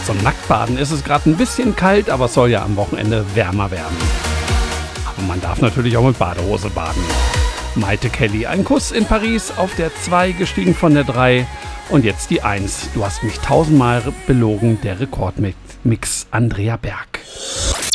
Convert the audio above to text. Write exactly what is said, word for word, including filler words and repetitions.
Zum Nacktbaden ist es gerade ein bisschen kalt, aber es soll ja am Wochenende wärmer werden. Aber man darf natürlich auch mit Badehose baden. Maite Kelly, ein Kuss in Paris, auf der zwei gestiegen von der drei und jetzt die eins. Du hast mich tausendmal belogen, der Rekordmix Andrea Berg.